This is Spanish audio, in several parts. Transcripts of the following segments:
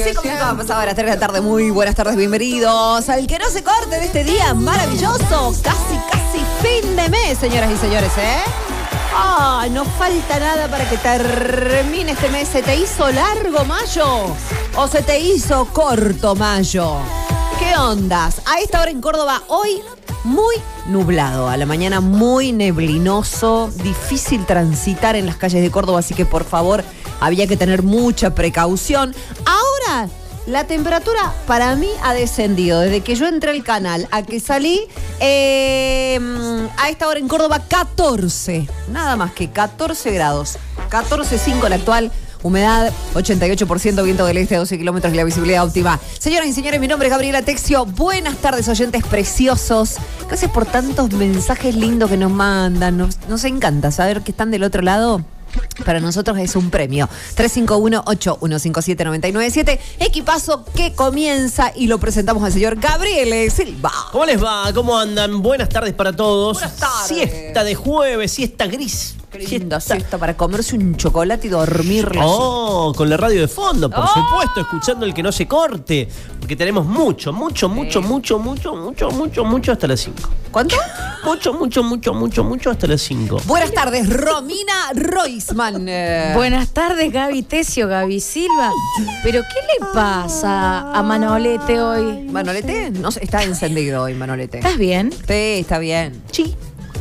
Sí, como acaba pasado a las 3 de la tarde. Muy buenas tardes, bienvenidos al que no se corte de este día maravilloso. Casi fin de mes, señoras y señores, no falta nada para que termine este mes. ¿Se te hizo largo mayo o se te hizo corto mayo? ¿Qué ondas? A esta hora en Córdoba hoy muy nublado, a la mañana muy neblinoso, difícil transitar en las calles de Córdoba, así que por favor había que tener mucha precaución. Ahora la temperatura para mí ha descendido desde que yo entré al canal a que salí. A esta hora en Córdoba 14, nada más que 14 grados, 14,5 la actual. Humedad 88%, viento del este 12 kilómetros y la visibilidad óptima. Señoras y señores, mi nombre es Gabriela Texio. Buenas tardes, oyentes preciosos. Gracias por tantos mensajes lindos que nos mandan. Nos encanta saber que están del otro lado. Para nosotros es un premio. 351-8157-997. Equipazo que comienza y lo presentamos al señor Gabriel Silva. ¿Cómo les va? ¿Cómo andan? Buenas tardes para todos. Buenas tardes. Siesta de jueves, siesta gris. Siesta para comerse un chocolate y dormir. Con la radio de fondo, por supuesto, escuchando el que no se corte. Porque tenemos mucho hasta las 5. ¿Cuánto? Mucho hasta las 5. Buenas tardes, Romina Roisman. Buenas tardes, Gaby Tesio, Gaby Silva. ¿Pero qué le pasa a Manolete hoy? ¿Manolete? No, está encendido hoy, Manolete. ¿Estás bien? Sí, está bien. Sí.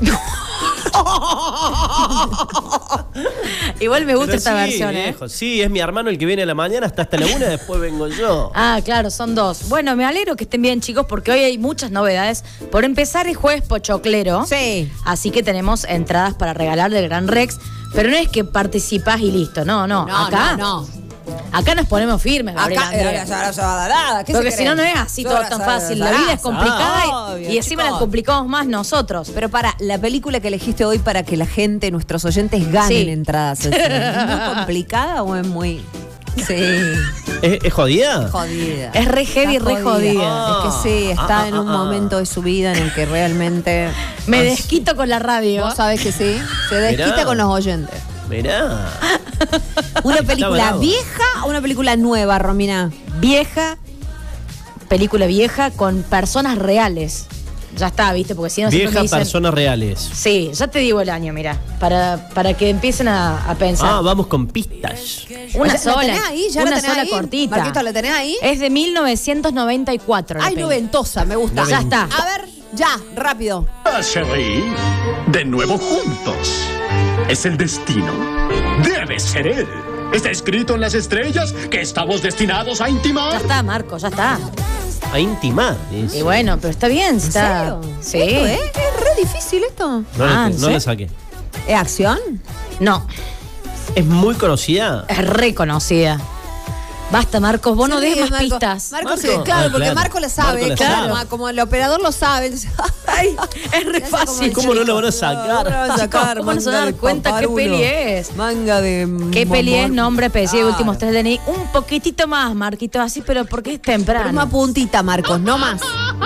Igual me gusta esta versión, viejo, Sí, es mi hermano el que viene a la mañana hasta la 1, después vengo yo. Ah, claro, son dos. Bueno, me alegro que estén bien, chicos, porque hoy hay muchas novedades. Por empezar, es jueves pochoclero. Sí. Así que tenemos entradas para regalar del Gran Rex. Pero no es que participás y listo, no. Acá acá nos ponemos firmes, Gabriel. Porque si no, no es así todo tan fácil. La vida es complicada y encima la complicamos más nosotros. Pero para la película que elegiste hoy para que la gente, nuestros oyentes, ganen entradas, ¿es muy complicada o es muy...? Sí. ¿Es jodida? Jodida. Es re heavy, re jodida. Es que sí, está en un momento de su vida en el que realmente... Me desquito con la radio. Vos sabés que sí. Se desquita con los oyentes. Mirá. ¿Una película vieja o una película nueva, Romina? Película vieja con personas reales. Ya está, ¿viste? Porque si no vieja, personas reales. Sí, ya te digo el año, mira, para que empiecen a pensar. Vamos con pistas. Una sola. ¿La tenés ahí? ¿Ya una la tenés sola ahí? Cortita. Marquito, ¿la tenés ahí? Es de 1994. Ay, noventosa, me gusta. Ya está. A ver, ya, rápido. Hace reír. De nuevo juntos. Es el destino. Debe ser él. Está escrito en las estrellas que estamos destinados a intimar. Ya está, Marco, ya está. A intimar. Y bueno, pero está bien. Está... ¿En serio? Sí. ¿Esto es re difícil esto? No le saqué. ¿Es acción? No. ¿Es muy conocida? Es reconocida. Basta, Marcos, vos no des más pistas. Marcos, sí, claro, porque Marco la sabe. Marco la sabe. Como el operador lo sabe. Ay, es re fácil. ¿Cómo no lo van a sacar? ¿Cómo no se van a dar cuenta qué peli es? Manga de... ¿Qué peli es? Nombre, apellido, últimos 3 DNI. Un poquitito más, Marquito, así, pero porque es temprano. Una puntita, Marcos, no más.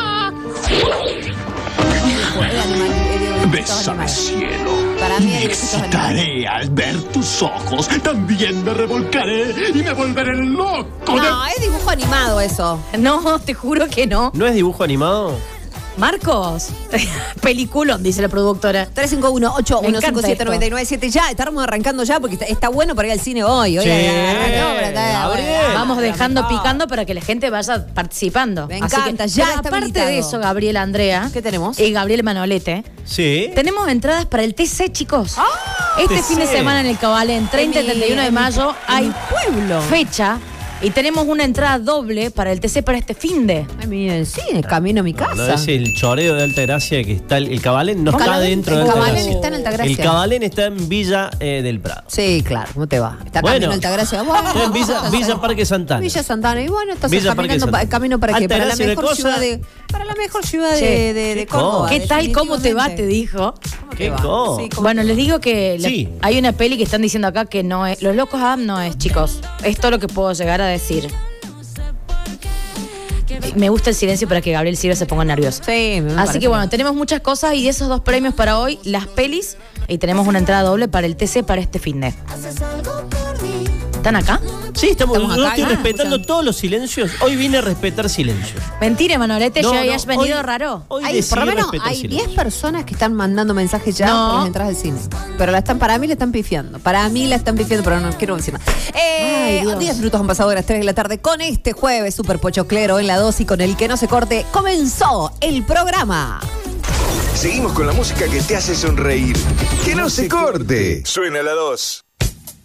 Bésame, cielo. Para mí me excitaré al ver tus ojos. También me revolcaré y me volveré loco. No, es dibujo animado eso. No, te juro que no. ¿No es dibujo animado? Marcos, peliculón, dice la productora. 351-8157-997. Ya, estamos arrancando ya porque está bueno para ir al cine hoy. Vamos dejando picando para que la gente vaya participando. Me encanta, ya está aparte habilitado. de eso, Gabriela Andrea. ¿Qué tenemos? Y Gabriel Manolete. Sí. Tenemos entradas para el TC, chicos. Este TC. fin de semana en el Cabalén, 30 y 31 de mayo, hay pueblo. fecha. Y tenemos una entrada doble para el TC para este finde. Ay, mira, el cine, camino a mi casa. No es el choreo de Altagracia que está. El Cabalén no está dentro de El Cabalén Altagracia. está en Altagracia. El Cabalén está en Villa del Prado. Sí, claro, ¿cómo te va? Está Bueno, camino a Altagracia. está en Villa Parque Santana. Villa Santana. Y bueno, estás Villa Parque caminando Santana. camino para qué? Para la Altagracia, mejor una ciudad cosa. para la mejor ciudad Che, de Córdoba. ¿Qué tal? ¿Cómo te va? definitivamente. Te dijo. ¿Qué co? Sí, ¿cómo Bueno, te les va? digo que Sí. hay una peli que están diciendo acá que no es. Los Locos Adam no es, chicos. Es todo lo que puedo llegar a decir. Me gusta el silencio para que Gabriel Silva se ponga nervioso. Sí, me Así parece que bueno, bien. tenemos muchas cosas y esos dos premios para hoy, las pelis, y tenemos una entrada doble para el TC para este finde. ¿Están acá? Sí, estamos yo estoy respetando todos los silencios. Hoy vine a respetar silencios. Mentira, Manolete, ya habías venido raro. Hoy por lo menos hay 10 personas que están mandando mensajes ya por las entradas del cine. Pero para mí la están pifiando. Para mí la están pifiando, pero no quiero decir nada. 10 minutos han pasado de las 3 de la tarde con este jueves super pochoclero en la 2 y con el que no se corte. Comenzó el programa. Seguimos con la música que te hace sonreír. ¡Que no se corte! Suena la 2.